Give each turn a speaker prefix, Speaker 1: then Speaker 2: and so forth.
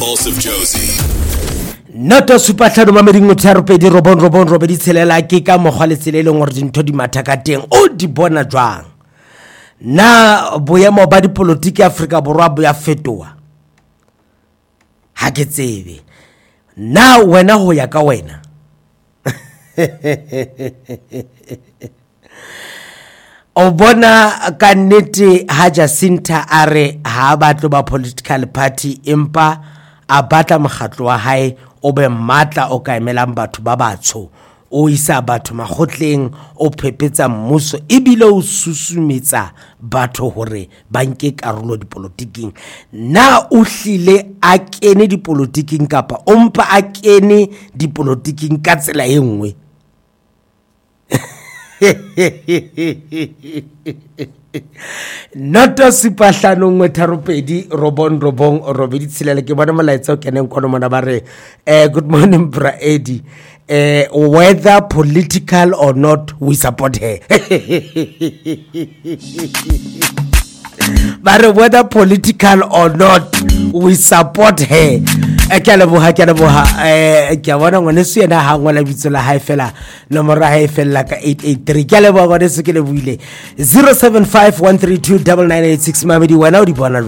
Speaker 1: Impulsive Josie.
Speaker 2: Noto supatlhano mameding motharopedi robedi tshelela ke ka mogwa le tseleleng gore dintho di mathaka teng o di bona jwang na boemo ba dipolotiki Afrika Borwa bo ya fetoa ha ke tsebe na wena ho ya ka wena o bona ka nnete ha Jacinta are ha batlo ba political party empa a batla mokgatlo wa hae o be matla o ka emelang batho ba batsho o isa batho magotleng o phepetsa mmuso ebile o susumetsa batho hore ba nke karolo dipolotiking na o hlile a kene dipolotiking kapa o mpa a kene dipolotiking ka tsela e nngwe Noto sipahlano ngwe tharopedi robedi tshelela ke bona molaetsa o keneng kono mona ba re good morning bra Eddie whether political or not we support her but whether political or not we support her ke a leboha ke a bona ngwane se yena ha ngwana bitso la hae fela nomoro ya hae fela ka 883 ke a leboha ngwane se ke le buile 0751329986 mamedi wena o di bona